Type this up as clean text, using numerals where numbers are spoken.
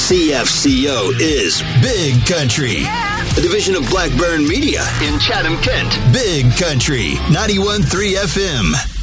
CFCO is Big Country, a division of Blackburn Media in Chatham, Kent. Big Country, 91.3 FM.